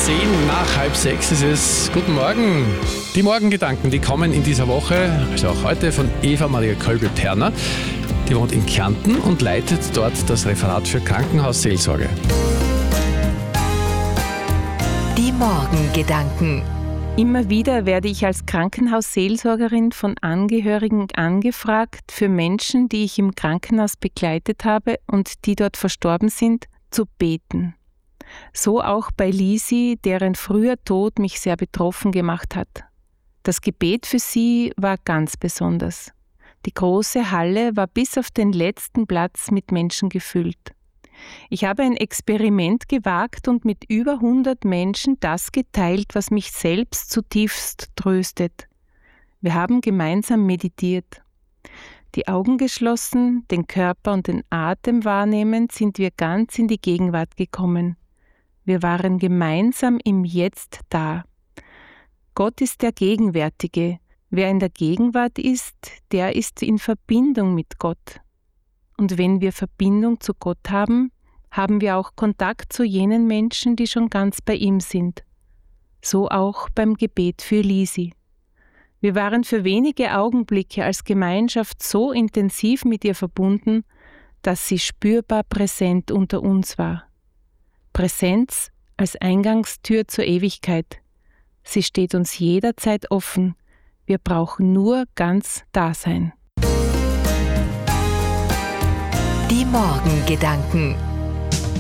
5:10 ist es. Guten Morgen. Die Morgengedanken, die kommen in dieser Woche, also auch heute, von Eva Maria Kölbel-Terner. Die wohnt in Kärnten und leitet dort das Referat für Krankenhausseelsorge. Die Morgengedanken. Immer wieder werde ich als Krankenhausseelsorgerin von Angehörigen angefragt, für Menschen, die ich im Krankenhaus begleitet habe und die dort verstorben sind, zu beten. So auch bei Lisi, deren früher Tod mich sehr betroffen gemacht hat. Das Gebet für sie war ganz besonders. Die große Halle war bis auf den letzten Platz mit Menschen gefüllt. Ich habe ein Experiment gewagt und mit über 100 Menschen das geteilt, was mich selbst zutiefst tröstet. Wir haben gemeinsam meditiert. Die Augen geschlossen, den Körper und den Atem wahrnehmend, sind wir ganz in die Gegenwart gekommen. Wir waren gemeinsam im Jetzt da. Gott ist der Gegenwärtige. Wer in der Gegenwart ist, der ist in Verbindung mit Gott. Und wenn wir Verbindung zu Gott haben, haben wir auch Kontakt zu jenen Menschen, die schon ganz bei ihm sind. So auch beim Gebet für Lisi. Wir waren für wenige Augenblicke als Gemeinschaft so intensiv mit ihr verbunden, dass sie spürbar präsent unter uns war. Präsenz als Eingangstür zur Ewigkeit. Sie steht uns jederzeit offen. Wir brauchen nur ganz da sein. Die Morgengedanken.